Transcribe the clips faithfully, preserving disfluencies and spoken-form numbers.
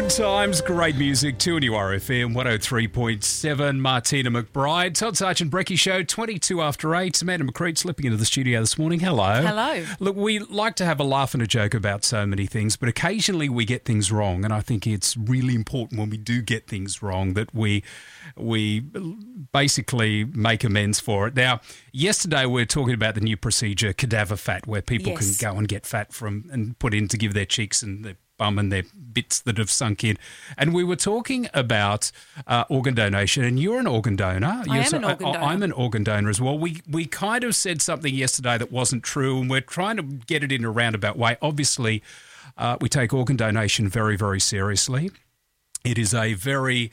Good times, great music, two N U R F M, one oh three point seven, Martina McBride. Todd Sargent Brecky Show, twenty-two after eight. Amanda McCreed slipping into the studio this morning. Hello. Hello. Look, we like to have a laugh and a joke about so many things, but occasionally we get things wrong, and I think it's really important when we do get things wrong that we we basically make amends for it. Now, yesterday we were talking about the new procedure, cadaver fat, where people Yes. can go and get fat from and put in to give their cheeks and their bum and their bits that have sunk in. And we were talking about uh, organ donation, and you're an organ donor. I You're am an organ donor. I'm an organ donor as well. We we kind of said something yesterday that wasn't true, and we're trying to get it in a roundabout way. Obviously, uh, we take organ donation very, very seriously. It is a very...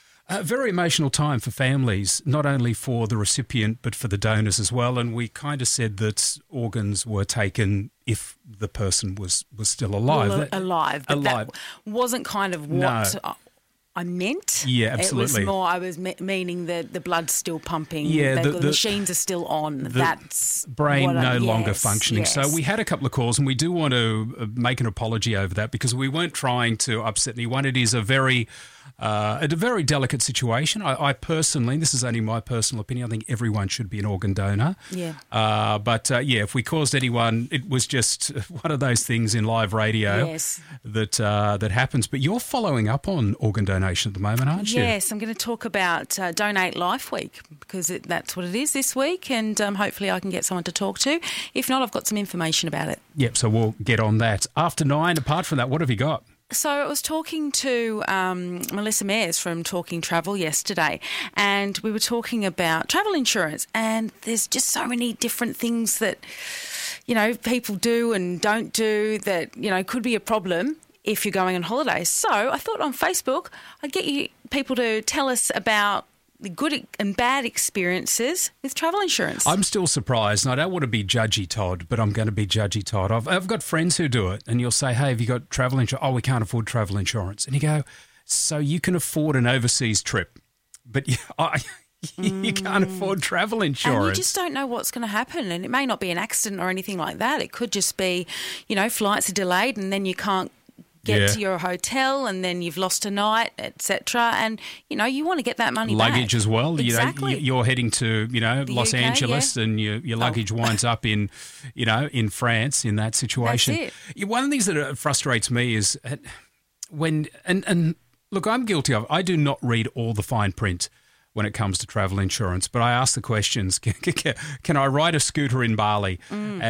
A very emotional time for families, not only for the recipient but for the donors as well. And we kind of said that organs were taken if the person was, was still alive. Well, That- alive. But alive. that wasn't kind of what No. I- I meant. Yeah, absolutely. It was more, I was me- meaning that the blood's still pumping. Yeah, the, the- the the- machines are still on. That's brain what I- no longer yes, functioning. yes. So we had a couple of calls, and we do want to uh, make an apology over that because we weren't trying to upset anyone. It is a very, uh, a very delicate situation. I, I personally, this is only my personal opinion, I think everyone should be an organ donor. Yeah. Uh, but uh, yeah, if we caused anyone, it was just one of those things in live radio Yes. that uh, that happens. But you're following up on organ donation at the moment, aren't you? Yes, I'm going to talk about uh, Donate Life Week because it, that's what it is this week, and um, hopefully I can get someone to talk to. If not, I've got some information about it. Yep. So we'll get on that after nine. Apart from that, what have you got? So I was talking to um, Melissa Mayers from Talking Travel yesterday, and we were talking about travel insurance, and there's just so many different things that, you know, people do and don't do that, you know, could be a problem if you're going on holiday. So I thought on Facebook I'd get you people to tell us about the good and bad experiences with travel insurance. I'm still surprised, and I don't want to be judgy, Todd, but I'm going to be judgy, Todd. I've, I've got friends who do it, and you'll say, hey, have you got travel insurance? Oh, we can't afford travel insurance. And you go, so you can afford an overseas trip, but you, I, you can't afford travel insurance. And you just don't know what's going to happen. And it may not be an accident or anything like that. It could just be, you know, flights are delayed and then you can't get Yeah. to your hotel and then you've lost a night, et cetera. And, you know, you want to get that money back. Luggage as well. Exactly. You know, you're heading to, you know, The Los U K, Angeles, yeah. and your, your luggage winds up in, you know, in France in that situation. That's it. Yeah, one of the things that uh, frustrates me is uh, when, and, and look, I'm guilty of, I do not read all the fine print when it comes to travel insurance, but I ask the questions, can, can, can I ride a scooter in Bali? Mm.